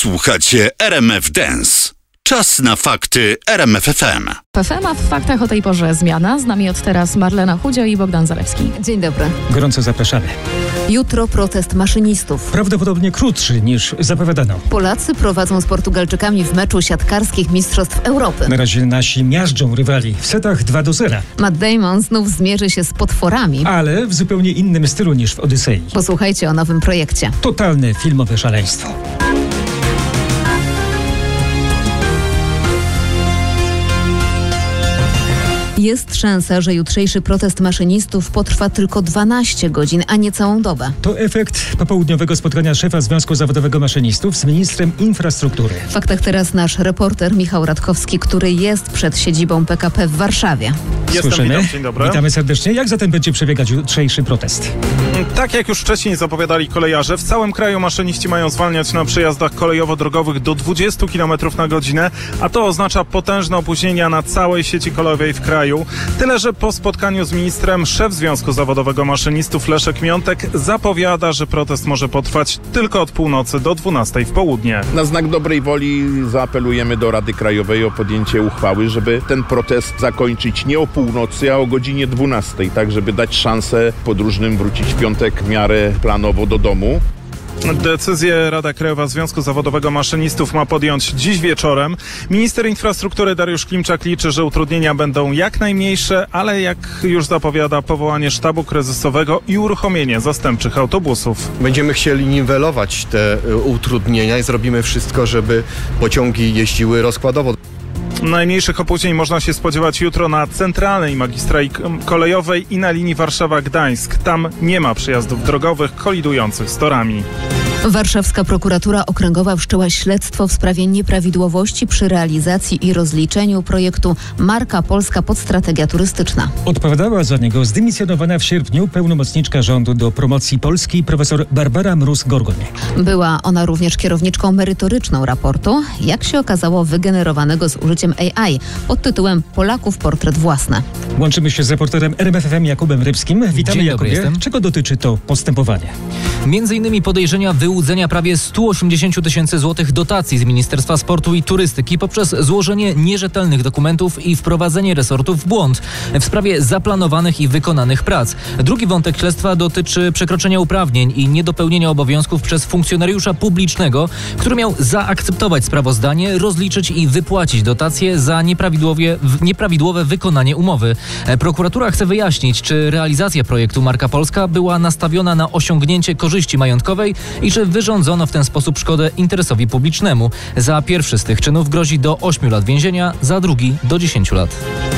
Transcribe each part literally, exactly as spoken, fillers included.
Słuchacie R M F Dance. Czas na fakty R M F F M. F M, a w faktach o tej porze zmiana. Z nami od teraz Marlena Chudzio i Bogdan Zalewski. Dzień dobry. Gorąco zapraszamy. Jutro protest maszynistów. Prawdopodobnie krótszy niż zapowiadano. Polacy prowadzą z Portugalczykami w meczu siatkarskich Mistrzostw Europy. Na razie nasi miażdżą rywali w setach dwa do zera. Matt Damon znów zmierzy się z potworami. Ale w zupełnie innym stylu niż w Odysei. Posłuchajcie o nowym projekcie. Totalne filmowe szaleństwo. Jest szansa, że jutrzejszy protest maszynistów potrwa tylko dwanaście godzin, a nie całą dobę. To efekt popołudniowego spotkania szefa Związku Zawodowego Maszynistów z ministrem infrastruktury. W faktach teraz nasz reporter Michał Radkowski, który jest przed siedzibą P K P w Warszawie. Jestem, Słyszymy? witam, dzień dobry. Witamy serdecznie. Jak zatem będzie przebiegać jutrzejszy protest? Tak jak już wcześniej zapowiadali kolejarze, w całym kraju maszyniści mają zwalniać na przejazdach kolejowo-drogowych do dwudziestu kilometrów na godzinę, a to oznacza potężne opóźnienia na całej sieci kolejowej w kraju. Tyle, że po spotkaniu z ministrem szef Związku Zawodowego Maszynistów Leszek Miątek zapowiada, że protest może potrwać tylko od północy do dwunastej w południe. Na znak dobrej woli zaapelujemy do Rady Krajowej o podjęcie uchwały, żeby ten protest zakończyć nie o północy, a o godzinie dwunastej, tak żeby dać szansę podróżnym wrócić w piątek w miarę planowo do domu. Decyzję Rada Krajowa Związku Zawodowego Maszynistów ma podjąć dziś wieczorem. Minister infrastruktury Dariusz Klimczak liczy, że utrudnienia będą jak najmniejsze, ale jak już zapowiada, powołanie sztabu kryzysowego i uruchomienie zastępczych autobusów. Będziemy chcieli niwelować te utrudnienia i zrobimy wszystko, żeby pociągi jeździły rozkładowo. Najmniejszych opóźnień można się spodziewać jutro na centralnej magistrali kolejowej i na linii Warszawa-Gdańsk. Tam nie ma przejazdów drogowych kolidujących z torami. Warszawska prokuratura okręgowa wszczęła śledztwo w sprawie nieprawidłowości przy realizacji i rozliczeniu projektu Marka Polska Podstrategia Turystyczna. Odpowiadała za niego zdymisjonowana w sierpniu pełnomocniczka rządu do promocji Polski profesor Barbara Mróz-Gorgoń. Była ona również kierowniczką merytoryczną raportu, jak się okazało wygenerowanego z użyciem A I pod tytułem Polaków portret własny. Łączymy się z reporterem R M F F M Jakubem Rybskim. Witamy, Dzień dobry, Jakubie. jestem. Czego dotyczy to postępowanie? Między innymi podejrzenia wyłudzenia prawie stu osiemdziesięciu tysięcy złotych dotacji z Ministerstwa Sportu i Turystyki poprzez złożenie nierzetelnych dokumentów i wprowadzenie resortu w błąd w sprawie zaplanowanych i wykonanych prac. Drugi wątek śledztwa dotyczy przekroczenia uprawnień i niedopełnienia obowiązków przez funkcjonariusza publicznego, który miał zaakceptować sprawozdanie, rozliczyć i wypłacić dotacje za nieprawidłowie, nieprawidłowe wykonanie umowy. Prokuratura chce wyjaśnić, czy realizacja projektu Marka Polska była nastawiona na osiągnięcie korzyści majątkowej i czy wyrządzono w ten sposób szkodę interesowi publicznemu. Za pierwszy z tych czynów grozi do ośmiu lat więzienia, za drugi do dziesięciu lat.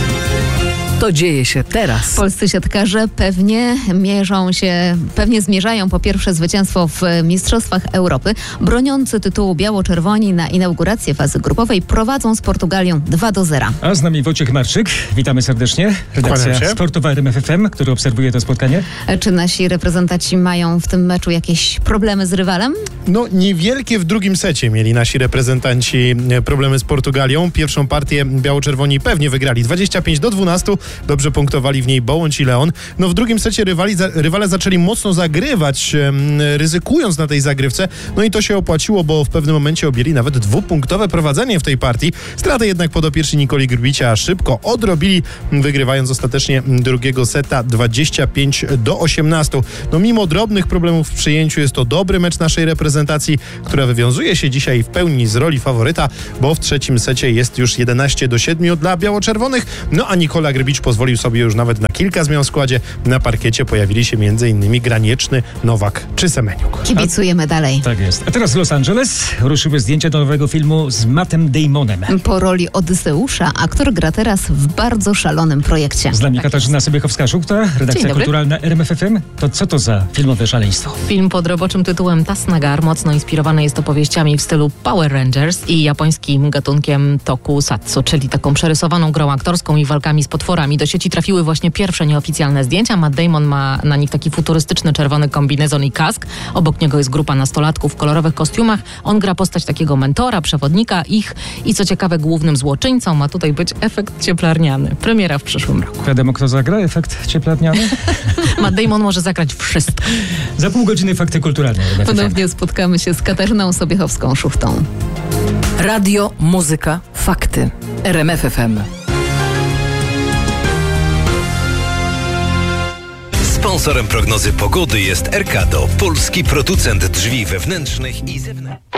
To dzieje się teraz. Polscy siatkarze pewnie mierzą się, pewnie zmierzają po pierwsze zwycięstwo w Mistrzostwach Europy. Broniący tytułu biało-czerwoni na inaugurację fazy grupowej prowadzą z Portugalią dwa do zera. A z nami Wojciech Marczyk. Witamy serdecznie. Redakcja sportowa R M F F M, który obserwuje to spotkanie. Czy nasi reprezentanci mają w tym meczu jakieś problemy z rywalem? No niewielkie w drugim secie mieli nasi reprezentanci problemy z Portugalią. Pierwszą partię biało-czerwoni pewnie wygrali dwadzieścia pięć do dwunastu. Dobrze punktowali w niej Bołądź i Leon. No w drugim secie rywali, za, rywale zaczęli mocno zagrywać, um, ryzykując na tej zagrywce. No i to się opłaciło, bo w pewnym momencie objęli nawet dwupunktowe prowadzenie w tej partii. Stratę jednak podopieczni Nikoli Grbicia szybko odrobili, wygrywając ostatecznie drugiego seta dwadzieścia pięć do osiemnastu. No mimo drobnych problemów w przyjęciu jest to dobry mecz naszej reprezentacji, która wywiązuje się dzisiaj w pełni z roli faworyta, bo w trzecim secie jest już jedenaście do siedmiu dla biało-czerwonych. No a Nikola Grbić pozwolił sobie już nawet na kilka zmian w składzie. Na parkiecie pojawili się m.in. Granieczny, Nowak czy Semeniuk. Kibicujemy dalej. Tak jest. A teraz Los Angeles. Ruszyły zdjęcia do nowego filmu z Mattem Damonem. Po roli Odyseusza aktor gra teraz w bardzo szalonym projekcie. Z nami Tak Katarzyna Sobiechowska-Szukta, redakcja kulturalna R M F F M. To co to za filmowe szaleństwo? Film pod roboczym tytułem Tasnagar mocno inspirowany jest opowieściami w stylu Power Rangers i japońskim gatunkiem tokusatsu, czyli taką przerysowaną grą aktorską i walkami z potworami. Do sieci trafiły właśnie pierwsze nieoficjalne zdjęcia. Matt Damon ma na nich taki futurystyczny czerwony kombinezon i kask. Obok niego jest grupa nastolatków w kolorowych kostiumach. On gra postać takiego mentora, przewodnika ich i co ciekawe głównym złoczyńcą ma tutaj być efekt cieplarniany. Premiera w przyszłym roku. Wiadomo, kto zagra efekt cieplarniany? Matt Damon może zagrać wszystko. Za pół godziny fakty kulturalne. Ponownie spotkamy się z Katarzyną Sobiechowską-Szuchtą. Radio, muzyka, fakty. R M F F M. Sponsorem prognozy pogody jest Erkado, polski producent drzwi wewnętrznych i zewnętrznych.